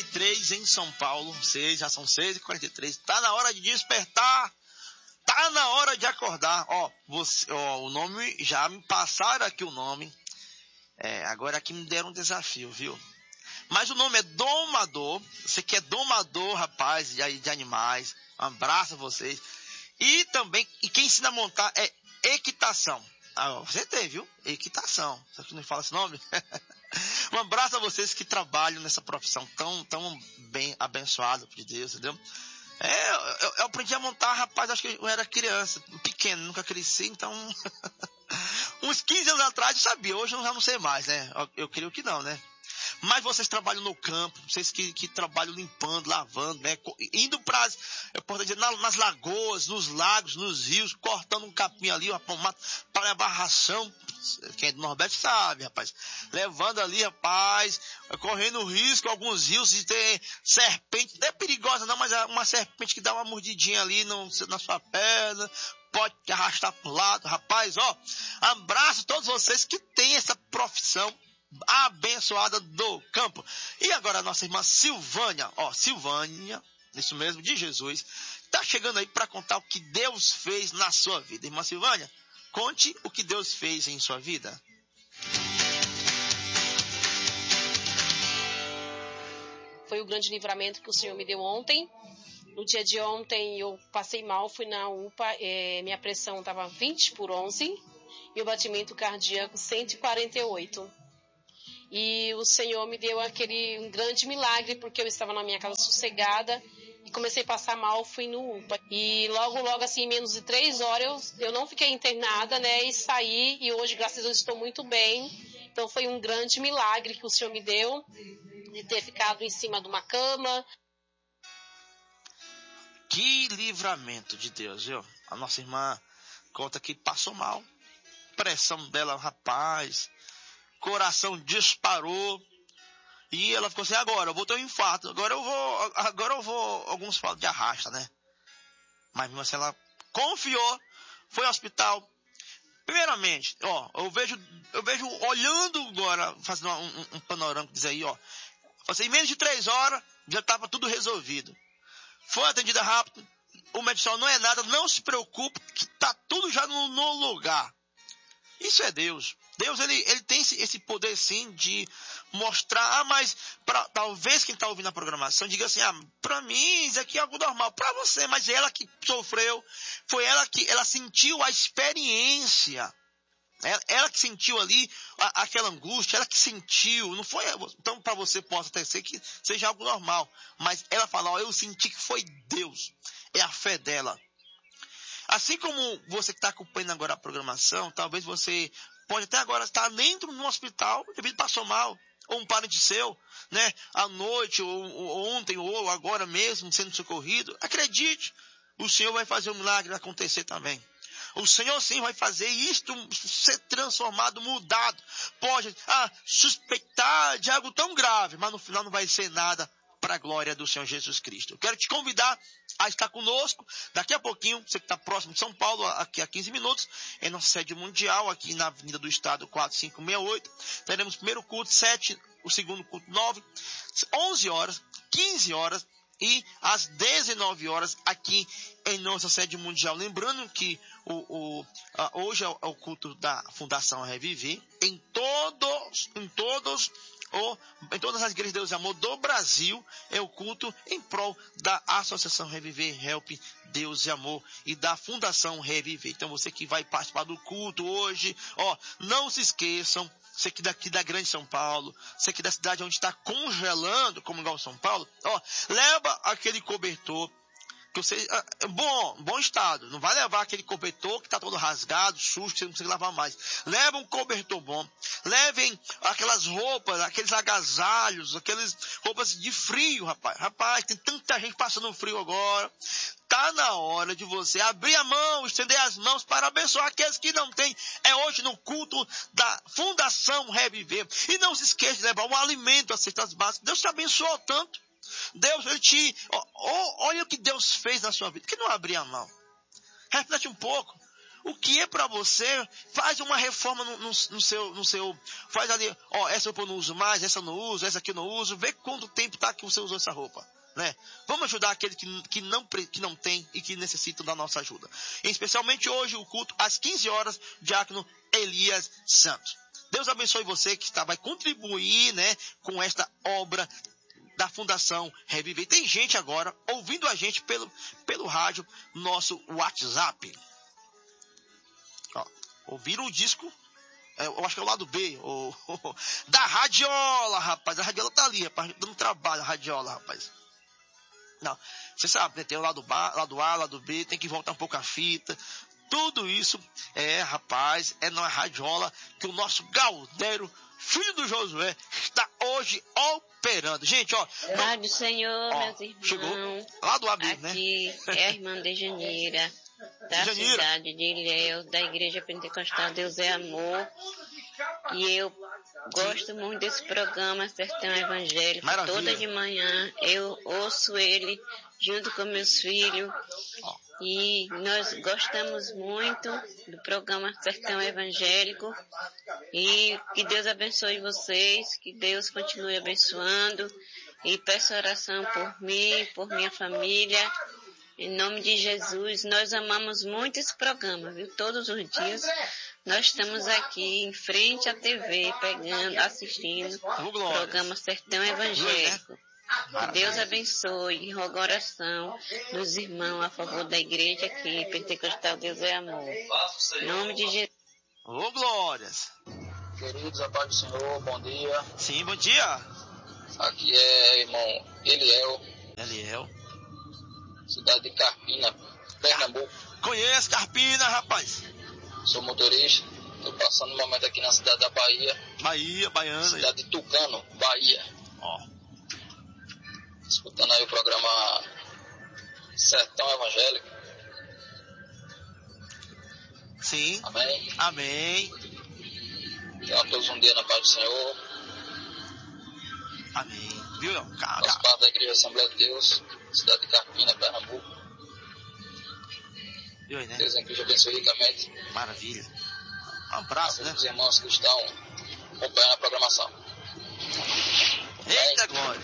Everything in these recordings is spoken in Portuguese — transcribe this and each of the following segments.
6h43 em São Paulo. Já são 6h43. Tá na hora de despertar. Tá na hora de acordar. O nome, já me passaram aqui o nome. Agora aqui me deram um desafio, viu? Mas o nome é domador. Você que é domador, rapaz, de animais. Um abraço a vocês. E quem ensina a montar é equitação. Você tem, viu? Equitação. Só que não fala esse nome. Um abraço a vocês que trabalham nessa profissão tão bem abençoada por Deus, entendeu? Eu aprendi a montar, rapaz, acho que eu era criança, pequeno, nunca cresci, então... Uns 15 anos atrás eu sabia, hoje eu já não sei mais, né? Eu creio que não, né? Mas vocês trabalham no campo, vocês que trabalham limpando, lavando, né? Indo eu posso dizer, nas lagoas, nos lagos, nos rios, cortando um capim ali, para levar ração. Quem é do Nordeste sabe, rapaz. Levando ali, rapaz, correndo risco, alguns rios de ter serpente, não é perigosa não, mas é uma serpente que dá uma mordidinha ali na sua perna, pode te arrastar pro lado, rapaz, abraço a todos vocês que têm essa profissão abençoada do campo. E agora a nossa irmã Silvânia, Silvânia, isso mesmo, de Jesus, tá chegando aí para contar o que Deus fez na sua vida. Irmã Silvânia, conte o que Deus fez em sua vida. Foi o grande livramento que o Senhor me deu ontem. No dia de ontem eu passei mal, fui na UPA, minha pressão estava 20/11 e o batimento cardíaco 148. E o Senhor me deu um grande milagre, porque eu estava na minha casa sossegada e comecei a passar mal, fui no UPA. E logo, assim, em menos de 3 horas, eu não fiquei internada, né? E saí, e hoje, graças a Deus, estou muito bem. Então foi um grande milagre que o Senhor me deu, de ter ficado em cima de uma cama. Que livramento de Deus, viu? A nossa irmã conta que passou mal. Pressão dela, rapaz... Coração disparou. E ela ficou assim, agora eu vou ter um infarto. Agora eu vou, alguns falam de arrasta, né? Mas mesmo assim ela confiou, foi ao hospital. Primeiramente, eu vejo olhando agora, fazendo um panorama, diz aí, assim, em menos de 3 horas, já estava tudo resolvido. Foi atendida rápido. O médico não é nada, não se preocupe, que está tudo já no lugar. Isso é Deus. Deus, ele tem esse poder, sim, de mostrar, mas talvez quem está ouvindo a programação diga assim, para mim isso aqui é algo normal. Para você, mas ela que sofreu, foi ela sentiu a experiência. Ela que sentiu ali aquela angústia, ela que sentiu, não foi, então para você possa até ser que seja algo normal, mas ela fala, eu senti que foi Deus, é a fé dela. Assim como você que está acompanhando agora a programação, talvez você pode até agora estar dentro de um hospital, devido passou mal, ou um parente seu, né, à noite, ou ontem, ou agora mesmo, sendo socorrido. Acredite, o Senhor vai fazer um milagre acontecer também. O Senhor sim vai fazer isto ser transformado, mudado. Pode suspeitar de algo tão grave, mas no final não vai ser nada para a glória do Senhor Jesus Cristo. Eu quero te convidar a estar conosco daqui a pouquinho, você que está próximo de São Paulo, aqui a 15 minutos, em nossa sede mundial, aqui na Avenida do Estado 4568. Teremos o primeiro culto 7, o segundo culto 9, 11 horas, 15 horas e às 19 horas aqui em nossa sede mundial. Lembrando que hoje é o culto da Fundação Reviver em todas as igrejas de Deus e Amor do Brasil, é o culto em prol da Associação Reviver, Help Deus e Amor, e da Fundação Reviver. Então você que vai participar do culto hoje, não se esqueçam, você que daqui da Grande São Paulo, você que da cidade onde está congelando, como igual São Paulo, leva aquele cobertor, que você, bom estado, não vai levar aquele cobertor que está todo rasgado, sujo, que você não consegue lavar mais. Leva um cobertor bom, levem aquelas roupas, aqueles agasalhos, aquelas roupas de frio, rapaz, tem tanta gente passando frio agora. Tá na hora de você abrir a mão, estender as mãos para abençoar aqueles que não têm. É hoje no culto da Fundação Reviver. E não se esqueça de levar um alimento, as cestas básicas. Deus te abençoou tanto. Deus, olha o que Deus fez na sua vida. Por que não abrir a mão? Reflete um pouco. o que é para você, faz uma reforma no seu, faz ali, essa roupa eu não uso mais, essa eu não uso, essa aqui eu não uso, vê quanto tempo tá que você usou essa roupa, né? Vamos ajudar aquele que não tem e que necessitam da nossa ajuda. E especialmente hoje o culto, às 15 horas, Diácono Elias Santos. Deus abençoe você que vai contribuir, né, com esta obra da Fundação Reviver. Tem gente agora ouvindo a gente pelo rádio, nosso WhatsApp. Ouviram o disco, eu acho que é o lado B, da Radiola, rapaz. A Radiola tá ali, rapaz, dando trabalho, a Radiola, rapaz. Não, você sabe, né, tem o lado A, lado B, tem que voltar um pouco a fita. Tudo isso é na Radiola que o nosso Galdério, filho do Josué, está hoje operando. Gente, Rádio Senhor, meus irmãos. Chegou lá do AB, né? Aqui é a irmã de Janeira, da cidade de Ilhéus, da Igreja Pentecostal Deus é Amor. E eu gosto muito desse programa Sertão Evangélico. Maravilha. Toda de manhã eu ouço ele junto com meus filhos. E nós gostamos muito do programa Sertão Evangélico. E que Deus abençoe vocês, que Deus continue abençoando. E peço oração por mim, por minha família. Em nome de Jesus, nós amamos muito esse programa, viu? Todos os dias nós estamos aqui em frente à TV, assistindo o programa Sertão Evangélico. Que Deus abençoe e roga oração dos irmãos a favor da igreja aqui, Pentecostal Deus é Amor. Em nome de Jesus. Ô, glórias. Queridos, a paz do Senhor, bom dia. Sim, bom dia. Aqui é irmão Eliel. Cidade de Carpina, Pernambuco. Conhece Carpina, rapaz? Sou motorista, estou passando um momento aqui na cidade da Bahia. Baiana. Cidade de Tucano, Bahia. Escutando aí o programa Sertão Evangélico. Sim. Amém. Tenham a todos um dia na paz do Senhor. Amém. Viu? Faço parte da Igreja Assembleia de Deus, cidade de Carpina, Pernambuco. Viu aí, né? Deus em Cristo abençoe ricamente. Maravilha. Um abraço, né? Os irmãos que estão acompanhando a programação. Eita, glória.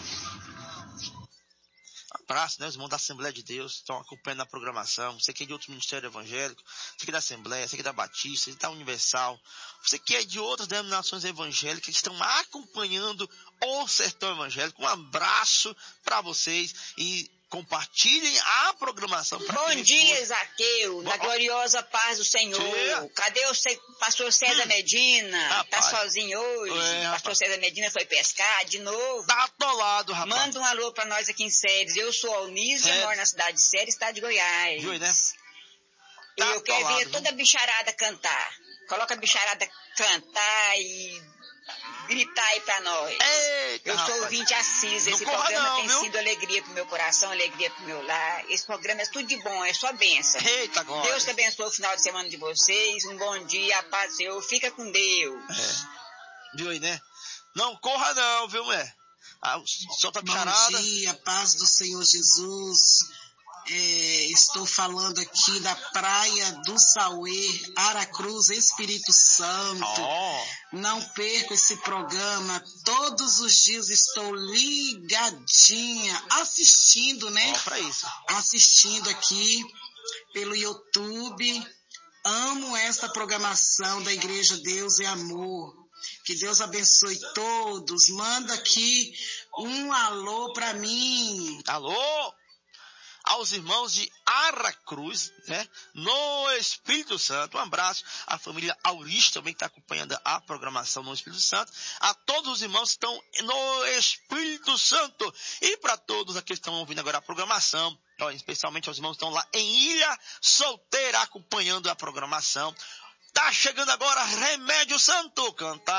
Um abraço, né? Os irmãos da Assembleia de Deus estão acompanhando a programação. Você que é de outro ministério evangélico, você que é da Assembleia, você que é da Batista, você que é da Universal, você que é de outras denominações evangélicas que estão acompanhando o Sertão Evangélico. Um abraço para vocês e compartilhem a programação. Bom dia, Zaqueu, na gloriosa paz do Senhor. Cadê o pastor César Medina? Rapaz. Tá sozinho hoje? Pastor César Medina foi pescar de novo. Tá atolado, rapaz. Manda um alô pra nós aqui em Séries. Eu sou Alnísio, moro na cidade de Séries, estado de Goiás. Viu, né? E eu quero ver toda a bicharada cantar. Coloca a bicharada cantar e gritar aí pra nós. Eita, eu sou rapaz. ouvinte assíduo. Esse programa tem sido alegria pro meu coração, alegria pro meu lar. Esse programa é tudo de bom, é só bênção. Eita, glória. Deus que abençoe o final de semana de vocês. Um bom dia, a paz do Senhor. Fica com Deus. Viu aí, né? Não corra não, viu, mulher? Solta a bicharada. Bom dia, paz do Senhor Jesus. Estou falando aqui da Praia do Sauê, Aracruz, Espírito Santo. Não perco esse programa. Todos os dias estou ligadinha, assistindo, né? Pra isso. Assistindo aqui pelo YouTube. Amo esta programação da Igreja Deus é Amor. Que Deus abençoe todos. Manda aqui um alô para mim. Alô? Aos irmãos de Aracruz, né? No Espírito Santo. Um abraço à família Auris também que está acompanhando a programação no Espírito Santo. A todos os irmãos que estão no Espírito Santo. E para todos aqueles que estão ouvindo agora a programação, especialmente aos irmãos que estão lá em Ilha Solteira acompanhando a programação. Tá chegando agora Remédio Santo, cantar.